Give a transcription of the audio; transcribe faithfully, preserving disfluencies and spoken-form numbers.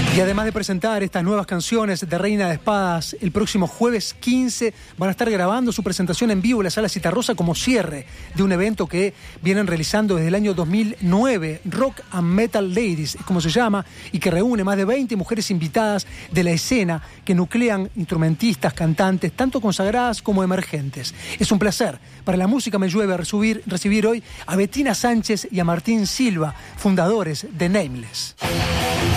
Y además de presentar estas nuevas canciones de Reina de Espadas, el próximo jueves quince van a estar grabando su presentación en vivo en la Sala Citarrosa como cierre de un evento que vienen realizando desde el año dos mil nueve, Rock and Metal Ladies, es como se llama, y que reúne más de veinte mujeres invitadas de la escena que nuclean instrumentistas, cantantes, tanto consagradas como emergentes. Es un placer para La Música Me Llueve recibir, recibir hoy a Bettina Sánchez y a Martín Silva, fundadores de Nameless.